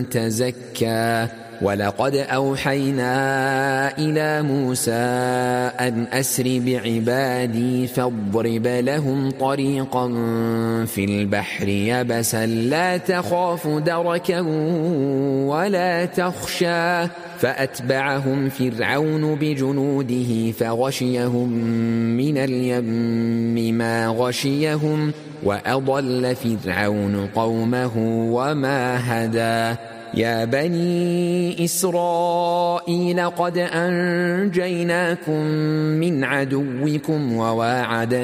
تزكى ولقد أوحينا إلى موسى أن أسر بعبادي فاضرب لهم طريقا في البحر يبسا لا تخاف دركا ولا تخشى فأتبعهم فرعون بجنوده فغشيهم من اليم ما غشيهم وأضل فرعون قومه وما هدى يا بني إسرائيل قد أنجيناكم من عدوكم وواعدناكم